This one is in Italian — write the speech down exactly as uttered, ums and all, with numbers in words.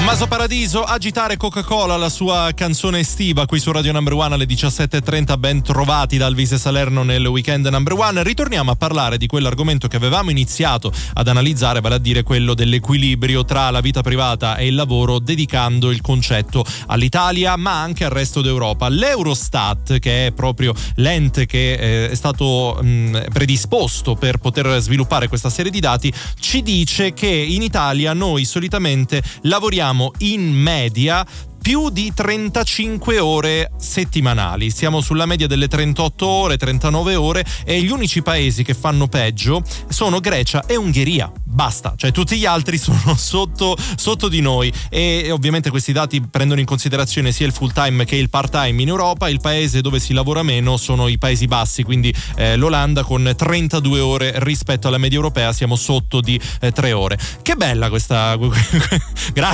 Tommaso Paradiso, Agitare Coca-Cola, la sua canzone estiva qui su Radio Number One alle diciassette e trenta. Ben trovati da Alvise Salerno nel Weekend Number One. Ritorniamo a parlare di quell'argomento che avevamo iniziato ad analizzare, vale a dire quello dell'equilibrio tra la vita privata e il lavoro, dedicando il concetto all'Italia ma anche al resto d'Europa. L'Eurostat, che è proprio l'ente che eh, è stato mh, predisposto per poter sviluppare questa serie di dati, ci dice che in Italia noi solitamente lavoriamo in media più di trentacinque ore settimanali. Siamo sulla media delle trentotto ore, trentanove ore, e gli unici paesi che fanno peggio sono Grecia e Ungheria. Basta, cioè tutti gli altri sono sotto, sotto di noi, e ovviamente questi dati prendono in considerazione sia il full time che il part time in Europa. Il paese dove si lavora meno sono i Paesi Bassi, quindi eh, l'Olanda con trentadue ore rispetto alla media europea, siamo sotto di eh, tre ore. Che bella questa grazie